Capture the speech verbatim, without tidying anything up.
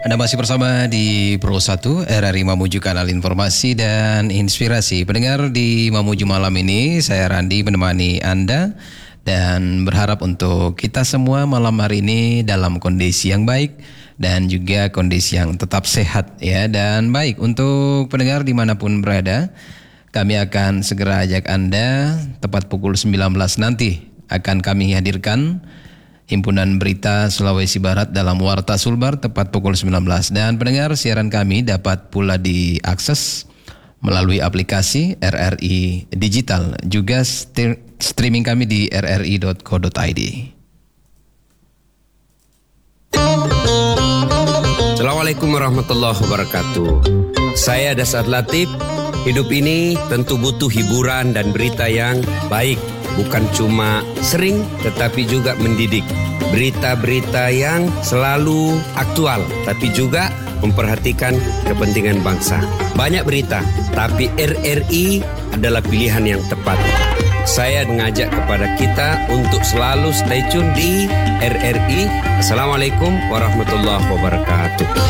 Anda masih bersama di Pro satu R R I Mamuju, kanal informasi dan inspirasi. Pendengar, di Mamuju malam ini saya Randi menemani Anda dan berharap untuk kita semua malam hari ini dalam kondisi yang baik dan juga kondisi yang tetap sehat ya. Dan baik, untuk pendengar dimanapun berada, kami akan segera ajak Anda tepat pukul sembilan belas nanti akan kami hadirkan Himpunan Berita Sulawesi Barat dalam Warta Sulbar tepat pukul sembilan belas. Dan pendengar, siaran kami dapat pula diakses melalui aplikasi R R I Digital, juga st- streaming kami di r r i dot co dot i d. Assalamualaikum warahmatullahi wabarakatuh. Saya Dasar Latif. Hidup ini tentu butuh hiburan dan berita yang baik, bukan cuma sering tetapi juga mendidik. Berita-berita yang selalu aktual tapi juga memperhatikan kepentingan bangsa. Banyak berita, tapi R R I adalah pilihan yang tepat. Saya mengajak kepada kita untuk selalu stay tune di R R I. Assalamualaikum warahmatullahi wabarakatuh.